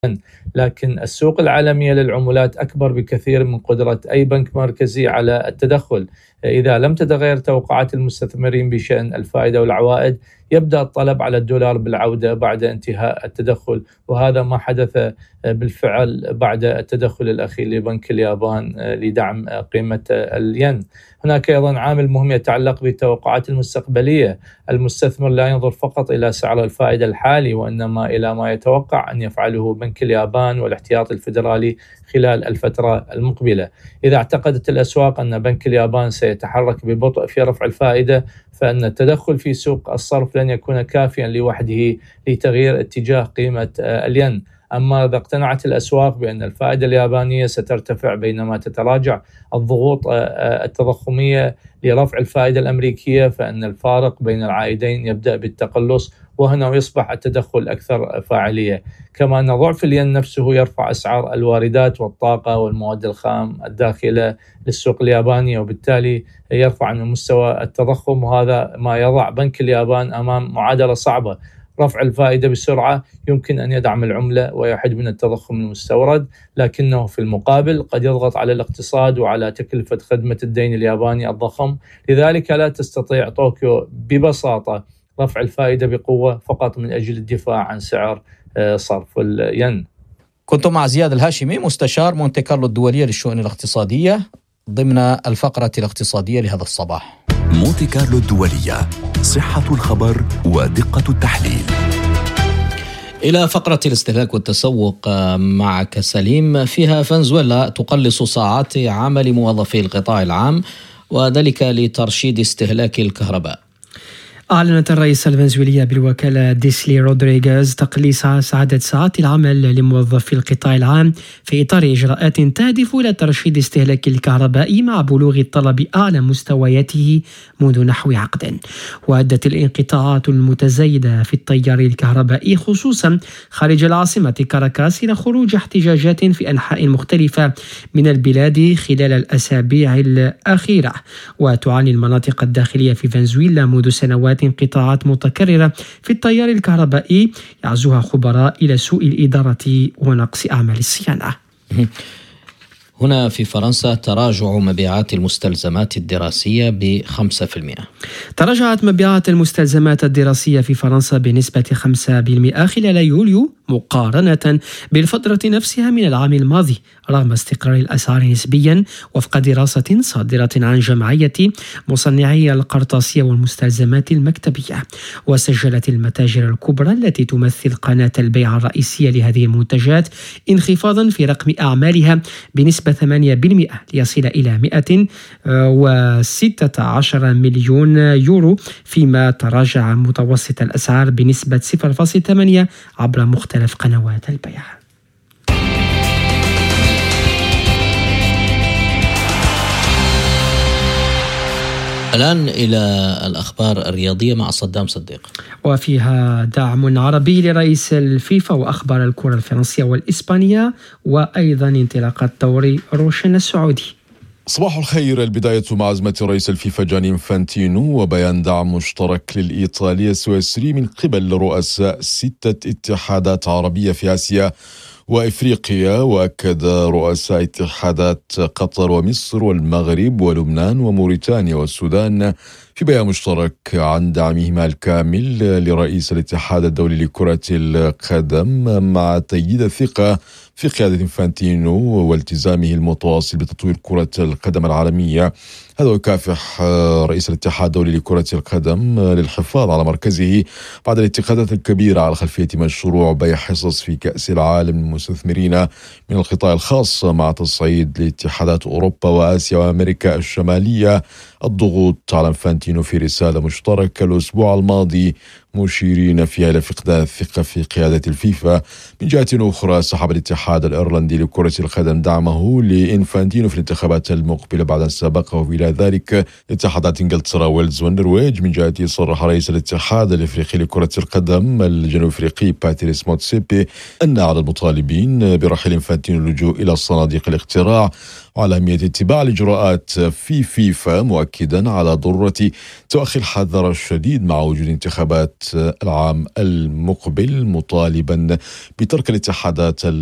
لكن السوق العالمية للعملات أكبر بكثير من قدرة أي بنك مركزي على التدخل. إذا لم تتغير توقعات المستثمرين بشأن الفائدة والعوائد، يبدأ الطلب على الدولار بالعودة بعد انتهاء التدخل، وهذا ما حدث بالفعل بعد التدخل الأخير لبنك اليابان لدعم قيمة الين. هناك أيضا عامل مهم يتعلق بالتوقعات المستقبلية. المستثمر لا ينظر فقط إلى سعر الفائدة الحالي، وإنما إلى ما يتوقع أن يفعله بنك اليابان والاحتياطي الفيدرالي خلال الفترة المقبلة. إذا اعتقدت الأسواق أن بنك اليابان سيتحرك ببطء في رفع الفائدة، فإن التدخل في سوق الصرف لن يكون كافيا لوحده لتغيير اتجاه قيمة الين. أما إذا اقتنعت الأسواق بأن الفائدة اليابانية سترتفع بينما تتراجع الضغوط التضخمية لرفع الفائدة الأمريكية، فإن الفارق بين العائدين يبدأ بالتقلص، وهنا يصبح التدخل أكثر فاعلية. كما أن ضعف الين نفسه يرفع أسعار الواردات والطاقة والمواد الخام الداخلة للسوق الياباني، وبالتالي يرفع من مستوى التضخم، وهذا ما يضع بنك اليابان أمام معادلة صعبة. رفع الفائدة بسرعة يمكن أن يدعم العملة ويحد من التضخم المستورد، لكنه في المقابل قد يضغط على الاقتصاد وعلى تكلفة خدمة الدين الياباني الضخم. لذلك لا تستطيع طوكيو ببساطة رفع الفائدة بقوة فقط من أجل الدفاع عن سعر صرف الين. كنت مع زياد الهاشمي مستشار مونتي كارلو الدولية للشؤون الاقتصادية ضمن الفقرة الاقتصادية لهذا الصباح. مونتي كارلو الدولية، صحة الخبر ودقة التحليل. إلى فقرة الاستهلاك والتسوق معك سليم. فيها فنزويلا تقلص ساعات عمل موظفي القطاع العام، وذلك لترشيد استهلاك الكهرباء. أعلنت الرئيسة الفنزويلية بالوكالة ديسلي رودريغيز تقليص عدد ساعات العمل لموظفي القطاع العام في إطار إجراءات تهدف إلى ترشيد استهلاك الكهرباء مع بلوغ الطلب أعلى مستوياته منذ نحو عقد. وأدت الانقطاعات المتزايدة في التيار الكهربائي خصوصا خارج العاصمة كاراكاس إلى خروج احتجاجات في أنحاء مختلفة من البلاد خلال الأسابيع الأخيرة. وتعاني المناطق الداخلية في فنزويلا منذ سنوات انقطاعات متكررة في التيار الكهربائي يعزوها خبراء إلى سوء الإدارة ونقص أعمال الصيانة. هنا في فرنسا تراجع مبيعات المستلزمات الدراسية ب5%. تراجعت مبيعات المستلزمات الدراسية في فرنسا بنسبة 5% خلال يوليو مقارنة بالفترة نفسها من العام الماضي، رغم استقرار الأسعار نسبيا وفق دراسة صادرة عن جمعية مصنعي القرطاسية والمستلزمات المكتبية. وسجلت المتاجر الكبرى التي تمثل قناة البيع الرئيسية لهذه المنتجات انخفاضا في رقم أعمالها بنسبة 8% ليصل إلى 116 مليون يورو، فيما تراجع متوسط الأسعار بنسبة 0.8 عبر مختلف قنوات البيع. الآن إلى الأخبار الرياضية مع صدام صديق، وفيها دعم عربي لرئيس الفيفا وأخبار الكرة الفرنسية والإسبانية، وأيضا انطلاقة دوري روشن السعودي. صباح الخير. البداية مع أزمة رئيس الفيفا جاني إنفانتينو وبيان دعم مشترك للإيطالي السويسري من قبل رؤساء 6 اتحادات عربية في آسيا وإفريقيا. وأكد رؤساء اتحادات قطر ومصر والمغرب ولبنان وموريتانيا والسودان في بيان مشترك عن دعمهما الكامل لرئيس الاتحاد الدولي لكرة القدم، مع تأييد الثقة في قيادة إنفانتينو والتزامه المتواصل بتطوير كرة القدم العالمية. هذا يكافح رئيس الاتحاد الدولي لكرة القدم للحفاظ على مركزه بعد الانتقادات الكبيرة على خلفية مشروع بيع حصص في كأس العالم للمستثمرين من القطاع الخاص، مع تصعيد لاتحادات أوروبا وآسيا وأمريكا الشمالية الضغوط على إنفانتينو في رسالة مشتركة الأسبوع الماضي، مشيرين فيها إلى فقدان الثقة في قيادة الفيفا. من جهة أخرى، سحب الاتحاد الإيرلندي لكرة القدم دعمه لإنفانتينو في الانتخابات المقبلة بعد أن سبقه إلى ذلك اتحادات إنجلترا ويلز والنرويج. من جهته، صرح رئيس الاتحاد الإفريقي لكرة القدم الجنوب أفريقي باتريس موتسيبي أن على المطالبين برحيل إنفانتينو اللجوء إلى صناديق الاقتراع وعلى أهمية اتباع الإجراءات في فيفا، مؤكدا على ضرورة تأخي الحذر الشديد مع وجود انتخابات العام المقبل، مطالبا بترك الاتحادات